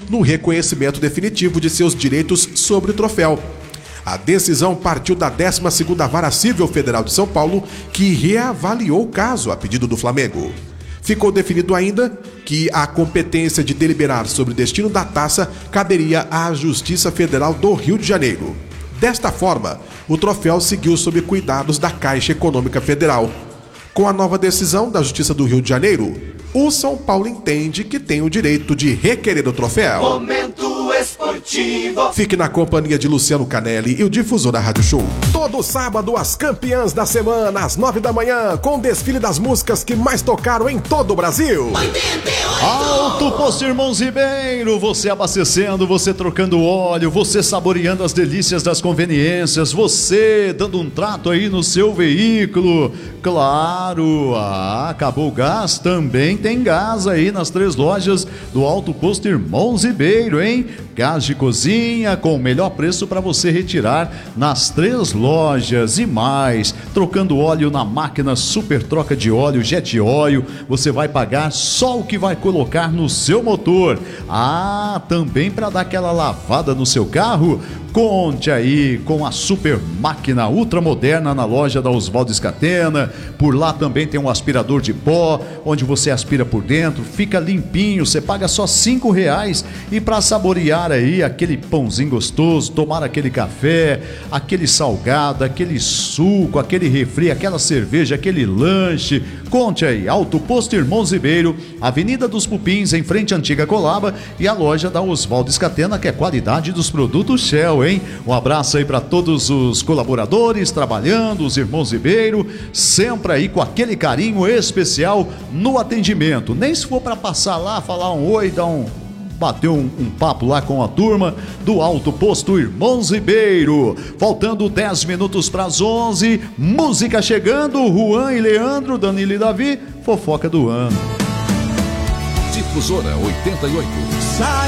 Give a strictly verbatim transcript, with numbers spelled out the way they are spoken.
no reconhecimento definitivo de seus direitos sobre o troféu. A decisão partiu da décima segunda Vara Civil Federal de São Paulo, que reavaliou o caso a pedido do Flamengo. Ficou definido ainda que a competência de deliberar sobre o destino da taça caberia à Justiça Federal do Rio de Janeiro. Desta forma, o troféu seguiu sob cuidados da Caixa Econômica Federal. Com a nova decisão da Justiça do Rio de Janeiro, o São Paulo entende que tem o direito de requerer o troféu. Momento Esportivo. Fique na companhia de Luciano Canelli e o difusor da Rádio Show. Todo sábado, as campeãs da semana, às nove da manhã, com o desfile das músicas que mais tocaram em todo o Brasil. oitenta e oito. Alto Posto Irmãos Ribeiro, você abastecendo, você trocando óleo, você saboreando as delícias das conveniências, você dando um trato aí no seu veículo. Claro, ah, acabou o gás, também tem gás aí nas três lojas do Alto Posto Irmãos Ribeiro, hein? Gás de cozinha com o melhor preço para você retirar nas três lojas e mais. Trocando óleo na máquina Super Troca de Óleo Jet Oil, você vai pagar só o que vai colocar no seu motor. Ah, também para dar aquela lavada no seu carro, conte aí com a super máquina ultramoderna na loja da Oswaldo Scatena. Por lá também tem um aspirador de pó, onde você aspira por dentro, fica limpinho, você paga só cinco reais. E para saborear aí aquele pãozinho gostoso, tomar aquele café, aquele salgado, aquele suco, aquele refri, aquela cerveja, aquele lanche, conte aí, Alto Posto Irmãos Ribeiro, Avenida dos Pupins, em frente à Antiga Colaba, e a loja da Oswaldo Scatena, que é qualidade dos produtos Shell, hein? Um abraço aí para todos os colaboradores trabalhando, os Irmãos Ribeiro, sempre aí com aquele carinho especial no atendimento. Nem se for para passar lá, falar um oi, dar um bater um, um papo lá com a turma do Alto Posto Irmãos Ribeiro. Faltando dez minutos para as onze, música chegando, Juan e Leandro, Danilo e Davi, fofoca do ano. Difusora oitenta e oito.